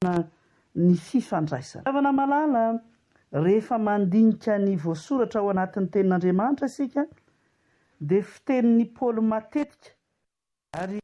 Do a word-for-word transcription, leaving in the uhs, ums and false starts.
ny fifandraisana. Avana malala rehefa mandinika ny voasoratra ao anatin'ny tenin'Andriamanitra isika dia fitenin'ny Paoly matetika ary